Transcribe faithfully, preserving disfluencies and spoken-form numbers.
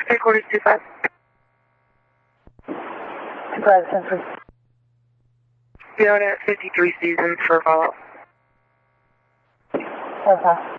Three quarters, two five. Two five, Century. Be on at fifty-three seasons for follow-up. Okay.